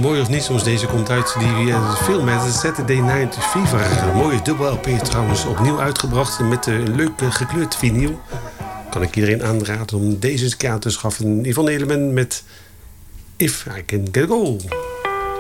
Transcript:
mooi of niet, zoals deze komt uit die film met Saturday Night Fever. Een mooie dubbel LP trouwens, opnieuw uitgebracht met een leuk gekleurd vinyl. Kan ik iedereen aanraden om deze eens keer aan te schaffen. Yvonne Element met If I Can Get Go.